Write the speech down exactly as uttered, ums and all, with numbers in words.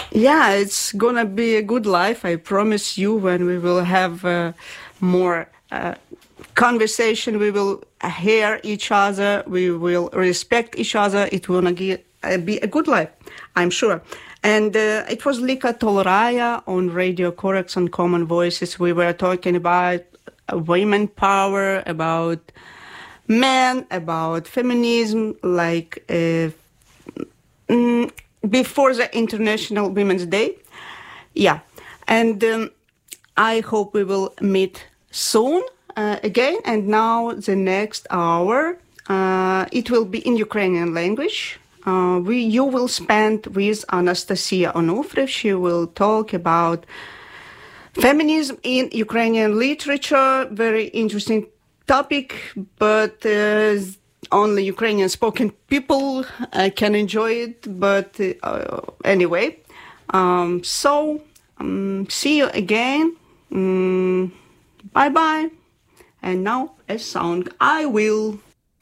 Yeah, it's gonna be a good life. I promise you. When we will have uh, more uh, conversation, we will hear each other. We will respect each other. It will get, uh, be a good life, I'm sure. And uh, it was Lika Tolraya on Radio Corax on Common Voices. We were talking about uh, women power, about men, about feminism, like uh, mm, before the International Women's Day. Yeah. And um, I hope we will meet soon uh, again. And now the next hour, uh, it will be in Ukrainian language. Uh, we, you will spend with Anastasia Onufriy. She will talk about feminism in Ukrainian literature. Very interesting topic, but uh, only Ukrainian spoken people uh, can enjoy it. But uh, anyway, um, so um, see you again. Um, bye bye. And now a song. I will.